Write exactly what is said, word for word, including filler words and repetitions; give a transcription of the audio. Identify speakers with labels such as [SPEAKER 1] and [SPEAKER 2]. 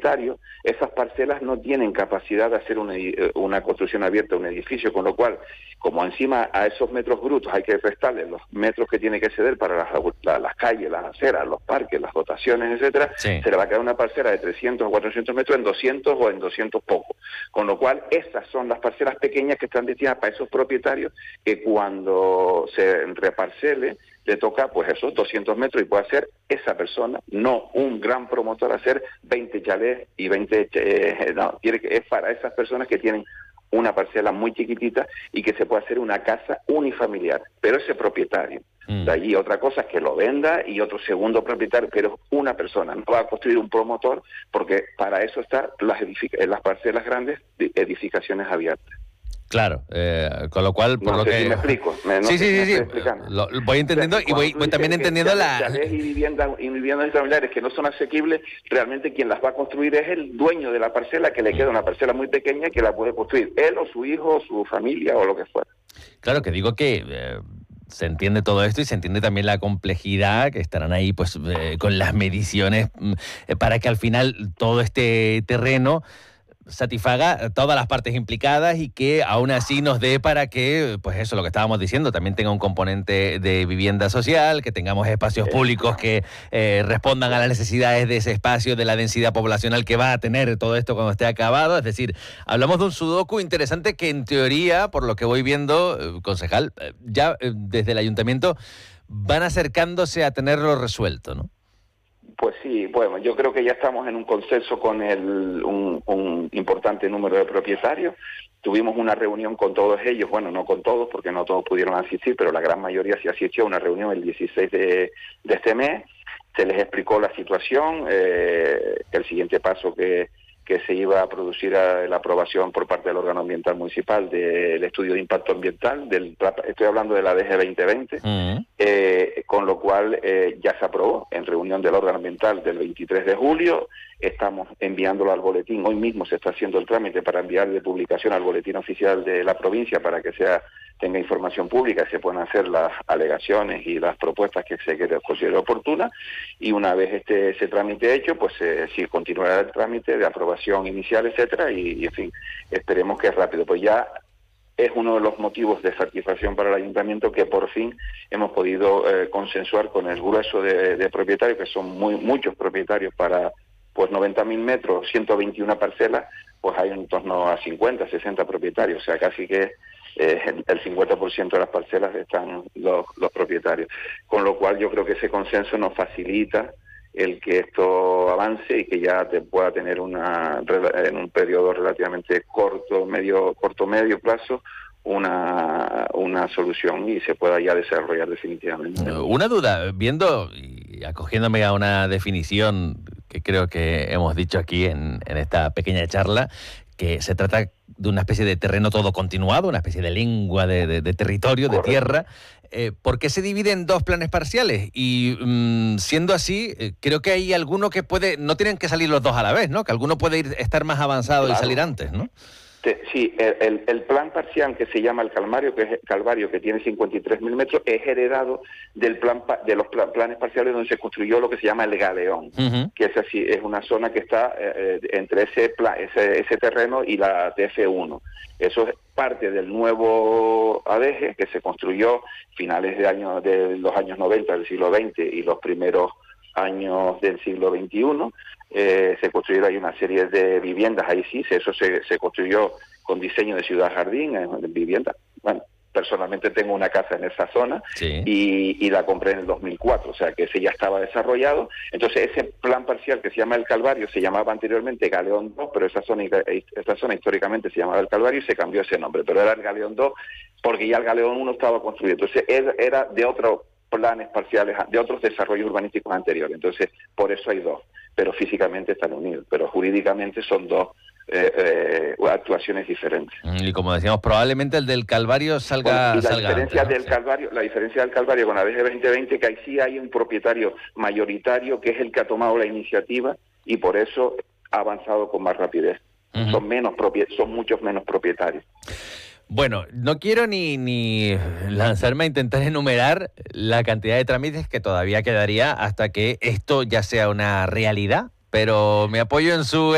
[SPEAKER 1] propietario, esas parcelas no tienen capacidad de hacer una, una construcción abierta, un edificio, con lo cual, como encima a esos metros brutos hay que restarle los metros que tiene que ceder para las, la, las calles, las aceras, los parques, las dotaciones, etcétera, sí. Se le va a quedar una parcela de trescientos o cuatrocientos metros en doscientos o en doscientos poco. Con lo cual, esas son las parcelas pequeñas que están destinadas para esos propietarios que cuando se reparcele le toca pues esos doscientos metros y puede hacer esa persona, no un gran promotor hacer veinte chalés y veinte, eh, no, tiene que, es para esas personas que tienen una parcela muy chiquitita y que se puede hacer una casa unifamiliar, pero ese propietario. Mm. De allí otra cosa es que lo venda y otro segundo propietario, pero una persona, no va a construir un promotor porque para eso están las, las parcelas grandes de edificaciones abiertas.
[SPEAKER 2] Claro, eh, con lo cual, por
[SPEAKER 1] no
[SPEAKER 2] lo
[SPEAKER 1] sé
[SPEAKER 2] que...
[SPEAKER 1] Si me explico. Me, no
[SPEAKER 2] sí,
[SPEAKER 1] sé
[SPEAKER 2] sí,
[SPEAKER 1] si
[SPEAKER 2] sí,
[SPEAKER 1] me
[SPEAKER 2] sí. Lo, voy entendiendo o sea, y voy, voy también entendiendo la...
[SPEAKER 1] Chalés y viviendas y viviendas familiares que no son asequibles, realmente quien las va a construir es el dueño de la parcela, que le queda una parcela muy pequeña que la puede construir él o su hijo, o su familia o lo que fuera.
[SPEAKER 2] Claro, que digo que... Eh... se entiende todo esto y se entiende también la complejidad que estarán ahí pues eh, con las mediciones eh, para que al final todo este terreno satisfaga todas las partes implicadas y que aún así nos dé para que, pues eso, lo que estábamos diciendo, también tenga un componente de vivienda social, que tengamos espacios públicos que eh, respondan a las necesidades de ese espacio, de la densidad poblacional que va a tener todo esto cuando esté acabado. Es decir, hablamos de un sudoku interesante que en teoría, por lo que voy viendo, eh, concejal, eh, ya eh, desde el ayuntamiento van acercándose a tenerlo resuelto, ¿no?
[SPEAKER 1] Pues sí, bueno, yo creo que ya estamos en un consenso con el, un, un importante número de propietarios. Tuvimos una reunión con todos ellos, bueno, no con todos porque no todos pudieron asistir, pero la gran mayoría sí asistió a una reunión el dieciséis de, de este mes. Se les explicó la situación, eh, el siguiente paso que, que se iba a producir a la aprobación por parte del órgano ambiental municipal del estudio de impacto ambiental, del, estoy hablando de la D G veinte veinte, uh-huh. eh, con lo cual eh, ya se aprobó en reunión del órgano ambiental del veintitrés de julio, estamos enviándolo al boletín, hoy mismo se está haciendo el trámite para enviar de publicación al boletín oficial de la provincia para que sea tenga información pública y se puedan hacer las alegaciones y las propuestas que se considere oportunas, y una vez este ese trámite hecho, pues eh, sí continuará el trámite de aprobación inicial, etcétera, y, y en fin, esperemos que es rápido, pues ya es uno de los motivos de satisfacción para el ayuntamiento que por fin hemos podido eh, consensuar con el grueso de, de propietarios, que son muy muchos propietarios para pues noventa mil metros, ciento veintiuna parcelas, pues hay en torno a cincuenta, sesenta propietarios, o sea, casi que eh, el cincuenta por ciento de las parcelas están los, los propietarios. Con lo cual yo creo que ese consenso nos facilita el que esto avance y que ya te pueda tener una en un periodo relativamente corto, medio corto medio plazo, una, una solución y se pueda ya desarrollar definitivamente.
[SPEAKER 2] Una duda, viendo y acogiéndome a una definición que creo que hemos dicho aquí en, en esta pequeña charla, que se trata de una especie de terreno todo continuado, una especie de lengua de, de, de territorio, Correcto. de tierra. Eh, ¿Por qué se divide en dos planes parciales? Y mmm, siendo así, eh, creo que hay alguno que puede, no tienen que salir los dos a la vez, ¿no? Que alguno puede ir, estar más avanzado claro. y salir antes, ¿no?
[SPEAKER 1] Sí, el, el plan parcial que se llama el Calvario, que es Calvario, que tiene cincuenta y tres mil metros, es heredado del plan de los plan, planes parciales donde se construyó lo que se llama el Galeón, uh-huh. que es así, es una zona que está eh, entre ese, plan, ese ese terreno y la T F uno. Eso es parte del nuevo A D G que se construyó finales de años de los años noventa del siglo veinte y los primeros años del siglo veintiuno. Eh, se construyeron ahí una serie de viviendas, ahí sí, eso se, se construyó con diseño de ciudad-jardín, eh, vivienda. Bueno, personalmente tengo una casa en esa zona sí. y, y la compré en el dos mil cuatro, o sea que ese ya estaba desarrollado. Entonces ese plan parcial que se llama el Calvario se llamaba anteriormente Galeón dos, pero esa zona, esa zona históricamente se llamaba el Calvario y se cambió ese nombre, pero era el Galeón dos porque ya el Galeón uno estaba construido. Entonces era, era de otros planes parciales, de otros desarrollos urbanísticos anteriores. Entonces por eso hay dos, pero físicamente están unidos, pero jurídicamente son dos eh, eh, actuaciones diferentes.
[SPEAKER 2] Y como decíamos, probablemente el del Calvario salga,
[SPEAKER 1] bueno, y la
[SPEAKER 2] salga
[SPEAKER 1] diferencia
[SPEAKER 2] antes, ¿no?
[SPEAKER 1] del Calvario, la diferencia del Calvario con la D G veinte veinte, que ahí sí hay un propietario mayoritario que es el que ha tomado la iniciativa y por eso ha avanzado con más rapidez. Uh-huh. Son menos propietarios, son muchos menos propietarios.
[SPEAKER 2] Bueno, no quiero ni, ni lanzarme a intentar enumerar la cantidad de trámites que todavía quedaría hasta que esto ya sea una realidad, pero me apoyo en su